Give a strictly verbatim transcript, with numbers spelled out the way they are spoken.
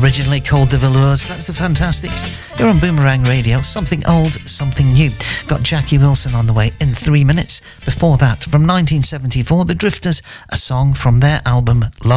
originally called The Velours. That's the Fantastics. You're on Boomerang Radio. Something old, something new. Got Jackie Wilson on the way in three minutes. Before that, from nineteen seventy-four, The Drifters, a song from their album Love